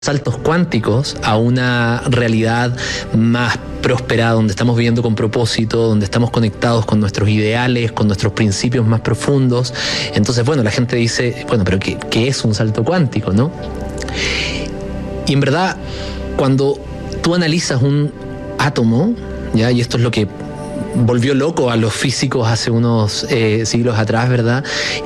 saltos cuánticos a una realidad más próspera, donde estamos viviendo con propósito, donde estamos conectados con nuestros ideales, con nuestros principios más profundos. Entonces, bueno, la gente dice, bueno, pero ¿qué es un salto cuántico, no? Y en verdad, cuando tú analizas un átomo, ¿ya? Y esto es lo que volvió loco a los físicos hace unos siglos atrás, ¿verdad?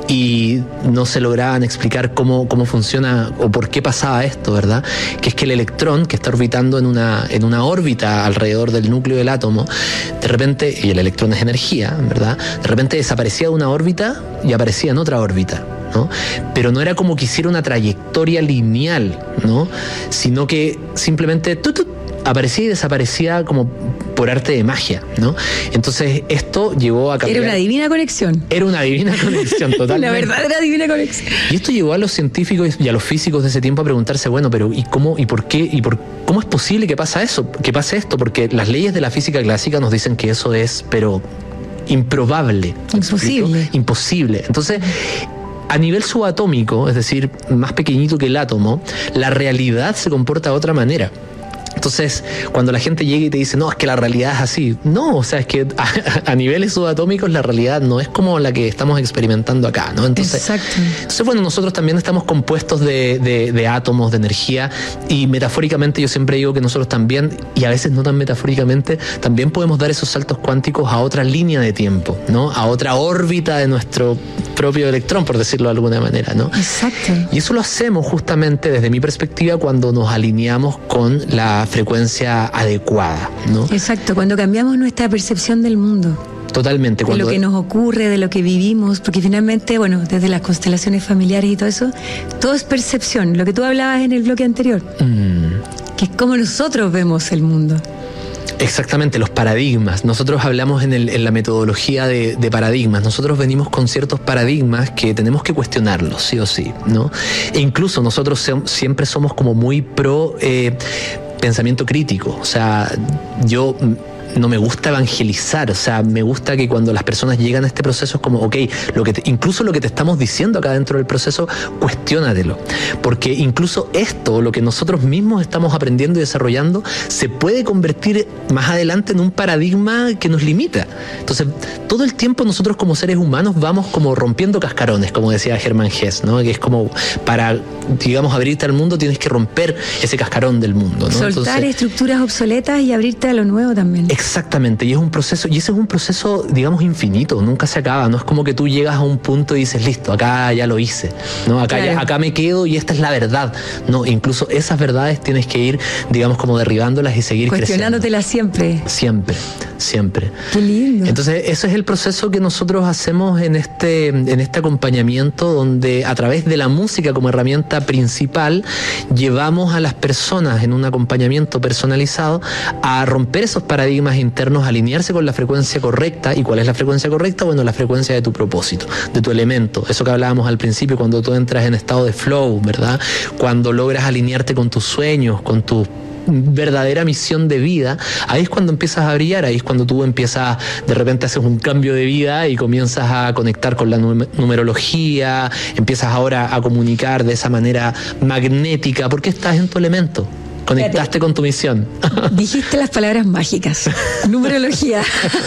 Y no se lograban explicar cómo funciona o por qué pasaba esto, ¿verdad? Que es que el electrón, que está orbitando en una órbita alrededor del núcleo del átomo, de repente, y el electrón es energía, ¿verdad? De repente desaparecía de una órbita y aparecía en otra órbita, ¿no? Pero no era como que hiciera una trayectoria lineal, ¿no? Sino que simplemente aparecía y desaparecía como por arte de magia, ¿no? Entonces esto llevó a cambiar. Era una divina conexión. Era una divina conexión, totalmente. La verdadera divina conexión. Y esto llevó a los científicos y a los físicos de ese tiempo a preguntarse, bueno, pero ¿y cómo, y por qué, cómo es posible que pase esto? Porque las leyes de la física clásica nos dicen que eso es, pero improbable. Imposible. Imposible. Entonces, a nivel subatómico, es decir, más pequeñito que el átomo, la realidad se comporta de otra manera. Entonces, cuando la gente llega y te dice, no, es que la realidad es así. No, o sea, es que a niveles subatómicos la realidad no es como la que estamos experimentando acá, ¿no? Entonces, bueno, nosotros también estamos compuestos de átomos, de energía, y metafóricamente yo siempre digo que nosotros también, y a veces no tan metafóricamente, también podemos dar esos saltos cuánticos a otra línea de tiempo, ¿no? A otra órbita de nuestro propio electrón, por decirlo de alguna manera, ¿no? Exacto. Y eso lo hacemos justamente desde mi perspectiva cuando nos alineamos con la frecuencia adecuada, ¿no? Exacto, cuando cambiamos nuestra percepción del mundo. Totalmente. De lo que nos ocurre, de lo que vivimos, porque finalmente, bueno, desde las constelaciones familiares y todo eso, todo es percepción, lo que tú hablabas en el bloque anterior, que es como nosotros vemos el mundo. Exactamente, los paradigmas. Nosotros hablamos en la metodología de paradigmas. Nosotros venimos con ciertos paradigmas que tenemos que cuestionarlos, sí o sí, ¿no? E incluso nosotros siempre somos como muy pro pensamiento crítico. O sea, yo no me gusta evangelizar, o sea, me gusta que cuando las personas llegan a este proceso es como, ok, incluso lo que te estamos diciendo acá dentro del proceso, cuestiónatelo, porque incluso esto, lo que nosotros mismos estamos aprendiendo y desarrollando, se puede convertir más adelante en un paradigma que nos limita. Entonces, todo el tiempo nosotros como seres humanos vamos como rompiendo cascarones, como decía Germán Hesse, ¿no? Que es como para, digamos, abrirte al mundo tienes que romper ese cascarón del mundo, ¿no? Soltar estructuras obsoletas y abrirte a lo nuevo también. Exactamente, y es un proceso, y ese es un proceso, digamos, infinito, nunca se acaba, no es como que tú llegas a un punto y dices, listo, acá ya lo hice, ¿no? Acá me quedo y esta es la verdad, no, incluso esas verdades tienes que ir, digamos, como derribándolas y seguir cuestionándotelas siempre. Siempre. Qué lindo. Entonces, ese es el proceso que nosotros hacemos en este acompañamiento, donde a través de la música como herramienta principal, llevamos a las personas en un acompañamiento personalizado a romper esos paradigmas internos, a alinearse con la frecuencia correcta. ¿Y cuál es la frecuencia correcta? Bueno, la frecuencia de tu propósito, de tu elemento. Eso que hablábamos al principio, cuando tú entras en estado de flow, ¿verdad? Cuando logras alinearte con tus sueños, con tu verdadera misión de vida, ahí es cuando empiezas a brillar, ahí es cuando tú empiezas, de repente haces un cambio de vida y comienzas a conectar con la numerología, empiezas ahora a comunicar de esa manera magnética, porque estás en tu elemento. Conectaste con tu misión. Dijiste las palabras mágicas. Numerología.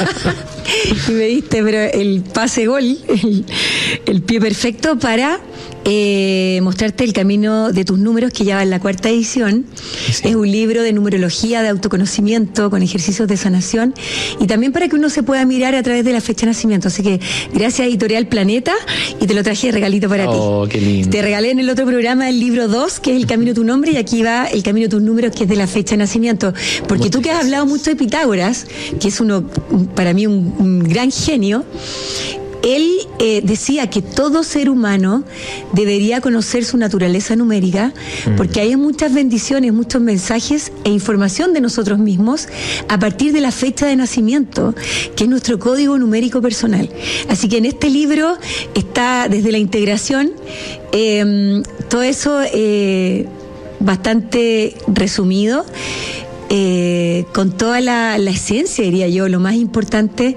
Y me diste, pero el pase gol, el pie perfecto para mostrarte el camino de tus números, que ya va en la 4ª edición. Sí. Es un libro de numerología, de autoconocimiento, con ejercicios de sanación, y también para que uno se pueda mirar a través de la fecha de nacimiento. Así que gracias a Editorial Planeta, y te lo traje de regalito para ti. Oh, qué lindo. Te regalé en el otro programa el libro 2, que es El Camino de tu Nombre, y aquí va El Camino de tus Números, que es de la fecha de nacimiento. Porque tú que has hablado mucho de Pitágoras, que es para mí un gran genio, él decía que todo ser humano debería conocer su naturaleza numérica, porque hay muchas bendiciones, muchos mensajes e información de nosotros mismos a partir de la fecha de nacimiento, que es nuestro código numérico personal. Así que en este libro está desde la integración todo eso bastante resumido. con toda la esencia, diría yo, lo más importante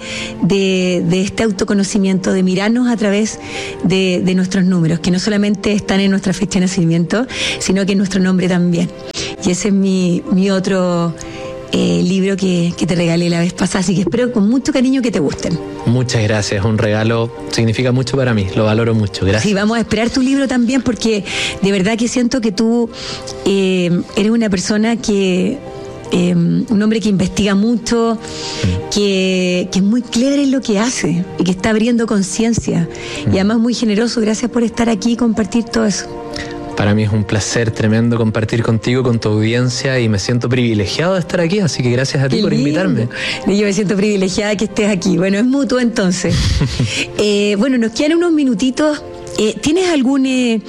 de este autoconocimiento, de mirarnos a través de nuestros números, que no solamente están en nuestra fecha de nacimiento, sino que en nuestro nombre también. Y ese es mi otro libro que te regalé la vez pasada, así que espero con mucho cariño que te gusten. Muchas gracias, un regalo, significa mucho para mí, lo valoro mucho, gracias. Sí, vamos a esperar tu libro también, porque de verdad que siento que tú eres una persona que... un hombre que investiga mucho, que es muy clever en lo que hace y que está abriendo conciencia, y además muy generoso. Gracias por estar aquí y compartir todo eso. Para mí es un placer tremendo compartir contigo, con tu audiencia, y me siento privilegiado de estar aquí, así que gracias a ti por invitarme. Yo me siento privilegiada que estés aquí. Bueno, es mutuo entonces. Bueno, nos quedan unos minutitos. ¿Tienes algún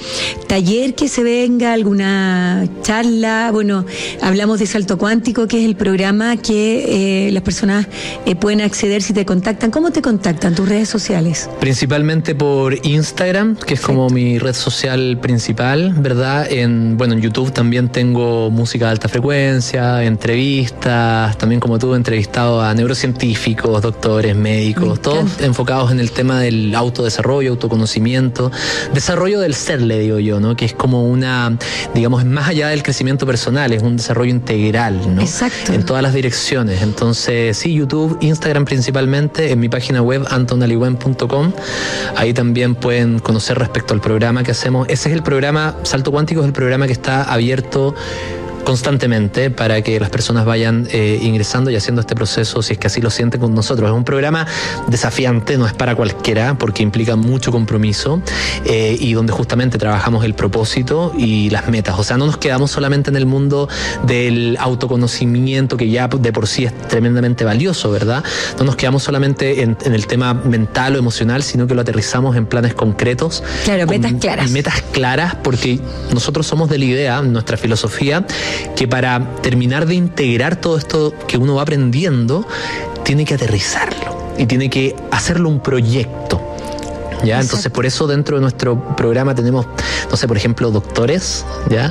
taller que se venga, alguna charla? Bueno, hablamos de Salto Cuántico, que es el programa que las personas pueden acceder si te contactan. ¿Cómo te contactan? ¿Tus redes sociales? Principalmente por Instagram, que es como mi red social principal, ¿verdad? En YouTube también tengo música de alta frecuencia, entrevistas, también como tú he entrevistado a neurocientíficos, doctores, médicos, todos enfocados en el tema del autodesarrollo, autoconocimiento, desarrollo del ser, le digo yo, ¿no? Que es como digamos, más allá del crecimiento personal, es un desarrollo integral, ¿no? Exacto. En todas las direcciones. Entonces, sí, YouTube, Instagram principalmente, en mi página web antonaligüen.com. Ahí también pueden conocer respecto al programa que hacemos. Ese es el programa, Salto Cuántico es el programa que está abierto constantemente para que las personas vayan ingresando y haciendo este proceso, si es que así lo sienten con nosotros. Es un programa desafiante, no es para cualquiera, porque implica mucho compromiso, y donde justamente trabajamos el propósito y las metas. O sea, no nos quedamos solamente en el mundo del autoconocimiento, que ya de por sí es tremendamente valioso, ¿verdad? No nos quedamos solamente en el tema mental o emocional, sino que lo aterrizamos en planes concretos. Claro, metas claras. Metas claras, porque nosotros somos de la idea, nuestra filosofía, que para terminar de integrar todo esto que uno va aprendiendo, tiene que aterrizarlo y tiene que hacerlo un proyecto. ¿Ya? Entonces, por eso dentro de nuestro programa tenemos, no sé, por ejemplo, doctores, ¿ya?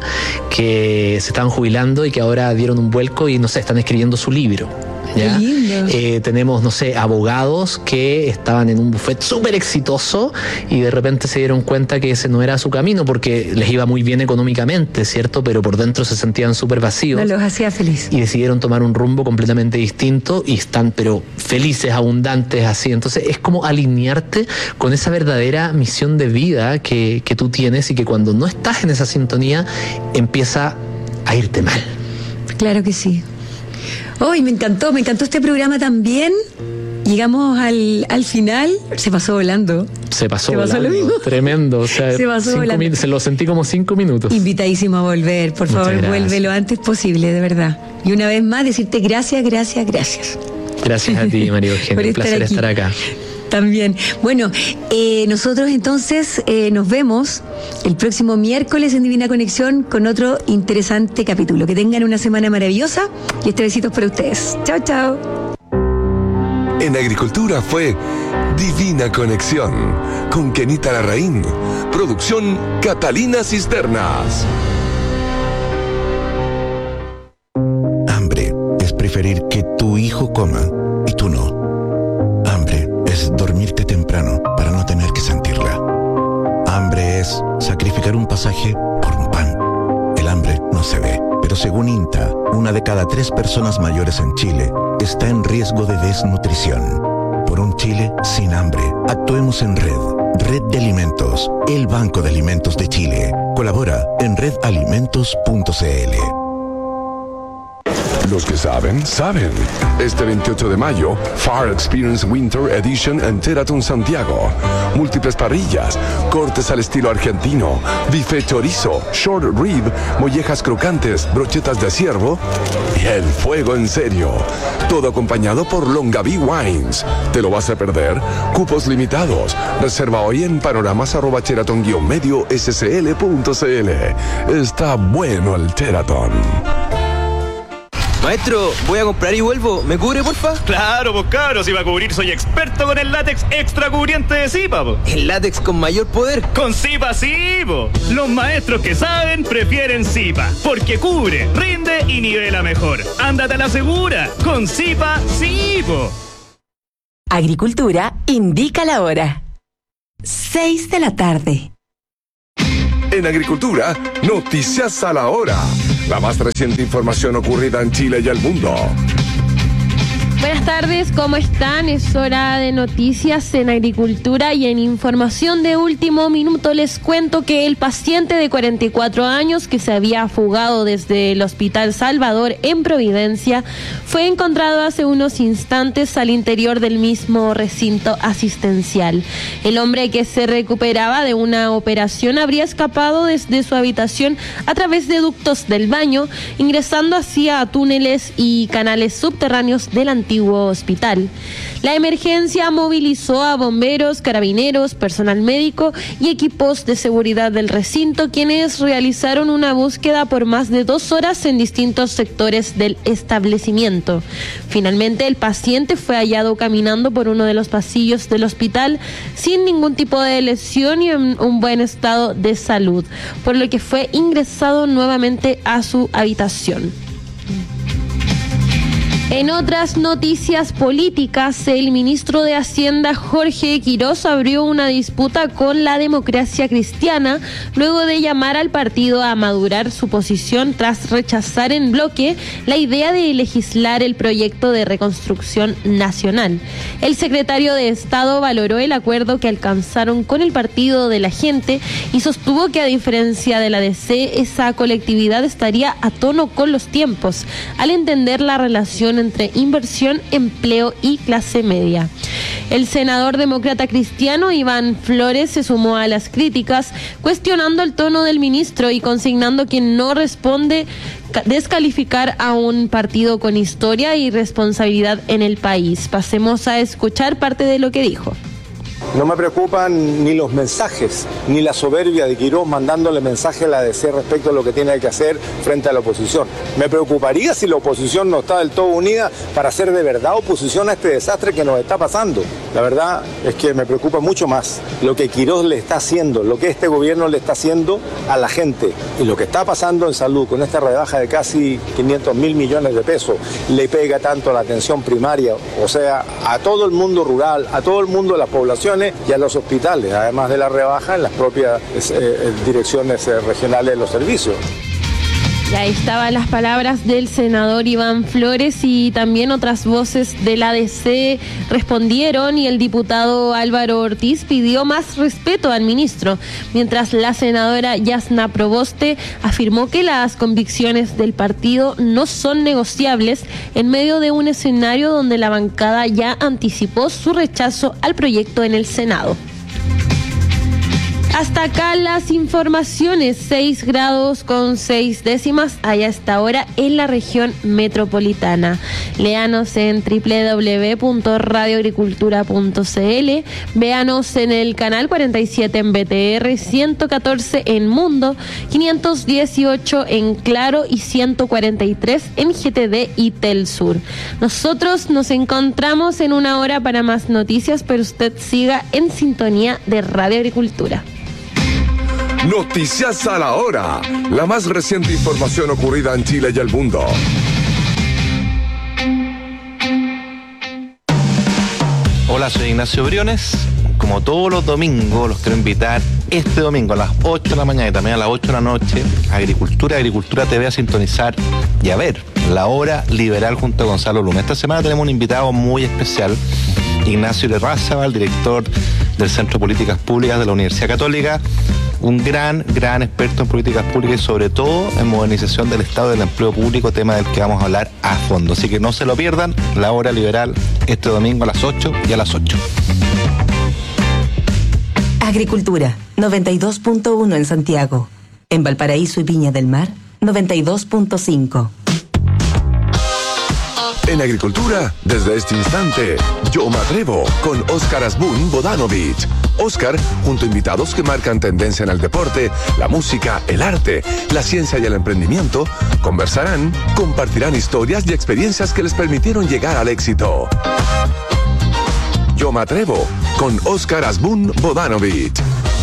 Que se estaban jubilando y que ahora dieron un vuelco y, no sé, están escribiendo su libro. ¿Ya? Tenemos, no sé, abogados que estaban en un buffet súper exitoso y de repente se dieron cuenta que ese no era su camino, porque les iba muy bien económicamente, ¿cierto? Pero por dentro se sentían súper vacíos. No los hacía feliz. Y decidieron tomar un rumbo completamente distinto y están, pero felices, abundantes, así. Entonces es como alinearte con esa verdadera misión de vida que tú tienes, y que cuando no estás en esa sintonía empieza a irte mal. Claro que sí. Hoy me encantó este programa también. Llegamos al final, se pasó volando. Se pasó volando, tremendo. O sea, se pasó volando. Se lo sentí como 5 minutos. Invitadísimo a volver, por favor, vuelve lo antes posible, de verdad. Y una vez más decirte gracias. Gracias a ti, María Eugenia, un placer estar acá. También. Bueno, nosotros entonces nos vemos el próximo miércoles en Divina Conexión con otro interesante capítulo. Que tengan una semana maravillosa y besitos para ustedes. Chao, chao. En Agricultura fue Divina Conexión con Kenita Larraín. Producción Catalina Cisternas. Hambre es preferir que tu hijo coma y tú no. Hambre es dormirte temprano para no tener que sentirla. Hambre es sacrificar un pasaje por un pan. El hambre no se ve, pero según INTA, 1 de cada 3 personas mayores en Chile está en riesgo de desnutrición. Por un Chile sin hambre, actuemos en red. Red de Alimentos, el Banco de Alimentos de Chile. Colabora en redalimentos.cl. Los que saben, saben. Este 28 de mayo, Far Experience Winter Edition en Teraton Santiago. Múltiples parrillas, cortes al estilo argentino, bife chorizo, short rib, mollejas crocantes, brochetas de ciervo y el fuego en serio. Todo acompañado por Longaví Wines. ¿Te lo vas a perder? Cupos limitados. Reserva hoy en panoramas@cheraton-medio-scl.cl. Está bueno el Teraton. Maestro, voy a comprar y vuelvo. ¿Me cubre, porfa? Claro, pues cabros, si va a cubrir soy experto con el látex extra cubriente de Zipa, po. El látex con mayor poder. Con Zipa sí, po. Los maestros que saben prefieren Zipa, porque cubre, rinde y nivela mejor. Ándate a la segura, con Zipa sí, po. Agricultura indica la hora. 6 de la tarde. En Agricultura, noticias a la hora. La más reciente información ocurrida en Chile y el mundo. Buenas tardes, ¿cómo están? Es hora de noticias en Agricultura y en información de último minuto les cuento que el paciente de 44 años que se había fugado desde el Hospital Salvador en Providencia fue encontrado hace unos instantes al interior del mismo recinto asistencial. El hombre, que se recuperaba de una operación, habría escapado desde su habitación a través de ductos del baño, ingresando hacia túneles y canales subterráneos del antiguo hospital. La emergencia movilizó a bomberos, carabineros, personal médico y equipos de seguridad del recinto, quienes realizaron una búsqueda por más de 2 horas en distintos sectores del establecimiento. Finalmente, el paciente fue hallado caminando por uno de los pasillos del hospital sin ningún tipo de lesión y en un buen estado de salud, por lo que fue ingresado nuevamente a su habitación. En otras noticias políticas, el ministro de Hacienda, Jorge Quirós, abrió una disputa con la Democracia Cristiana luego de llamar al partido a madurar su posición tras rechazar en bloque la idea de legislar el proyecto de reconstrucción nacional. El secretario de Estado valoró el acuerdo que alcanzaron con el Partido de la Gente y sostuvo que, a diferencia de la DC, esa colectividad estaría a tono con los tiempos al entender la relación entre inversión, empleo y clase media. El senador demócrata cristiano Iván Flores se sumó a las críticas, cuestionando el tono del ministro y consignando que no responde descalificar a un partido con historia y responsabilidad en el país. Pasemos a escuchar parte de lo que dijo. No me preocupan ni los mensajes, ni la soberbia de Quirós mandándole mensaje a la DC respecto a lo que tiene que hacer frente a la oposición. Me preocuparía si la oposición no está del todo unida para hacer de verdad oposición a este desastre que nos está pasando. La verdad es que me preocupa mucho más lo que Quirós le está haciendo, lo que este gobierno le está haciendo a la gente y lo que está pasando en salud con esta rebaja de casi 500.000 millones de pesos. Le pega tanto a la atención primaria, o sea, a todo el mundo rural, a todo el mundo de las poblaciones y a los hospitales, además de la rebaja en las propias direcciones regionales de los servicios. Y ahí estaban las palabras del senador Iván Flores, y también otras voces de la ADC respondieron, y el diputado Álvaro Ortiz pidió más respeto al ministro, mientras la senadora Yasna Proboste afirmó que las convicciones del partido no son negociables en medio de un escenario donde la bancada ya anticipó su rechazo al proyecto en el Senado. Hasta acá las informaciones. 6 grados con 6 décimas hay hasta ahora en la región metropolitana. Léanos en www.radioagricultura.cl, véanos en el canal 47 en BTR, 114 en Mundo, 518 en Claro y 143 en GTD y Telsur. Nosotros nos encontramos en una hora para más noticias, pero usted siga en sintonía de Radio Agricultura. Noticias a la hora. La más reciente información ocurrida en Chile y el mundo. Hola, soy Ignacio Briones. Como todos los domingos, los quiero invitar este domingo a las 8 de la mañana y también a las 8 de la noche a Agricultura TV a sintonizar y a ver La Hora Liberal junto a Gonzalo Luna. Esta semana tenemos un invitado muy especial, Ignacio Larrázaval, director del Centro de Políticas Públicas de la Universidad Católica, un gran experto en políticas públicas y sobre todo en modernización del Estado del empleo público, tema del que vamos a hablar a fondo. Así que no se lo pierdan, La Hora Liberal este domingo a las 8 y a las 8. Agricultura, 92.1 en Santiago. En Valparaíso y Viña del Mar, 92.5. En Agricultura, desde este instante, Yo Me Atrevo, con Óscar Asbun Bodanovich. Oscar, junto a invitados que marcan tendencia en el deporte, la música, el arte, la ciencia y el emprendimiento, conversarán, compartirán historias y experiencias que les permitieron llegar al éxito. Yo me atrevo, con Oscar Asbun Bodanovich.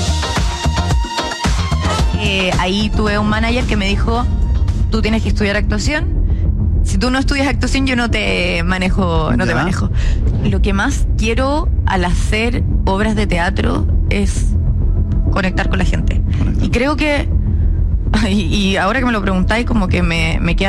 Ahí tuve un manager que me dijo, tú tienes que estudiar actuación. Si tú no estudias actuación, yo no te manejo. Lo que más quiero al hacer obras de teatro es conectar con la gente. Y creo que, y ahora que me lo preguntáis, como que me queda